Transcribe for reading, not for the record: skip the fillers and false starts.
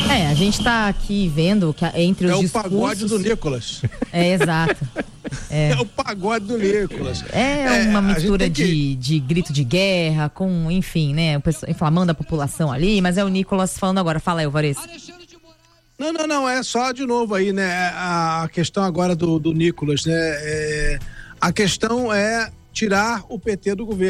A gente tá aqui vendo que entre os discursos... É o pagode do Nicolas. Exato. É o pagode do Nicolas. É uma mistura de grito de guerra com, enfim, né? O pessoal inflamando a população ali, mas é o Nicolas falando agora. Fala aí, Alvarez. Não, é só de novo aí, né? A questão agora do Nicolas, né? A questão é tirar o PT do governo.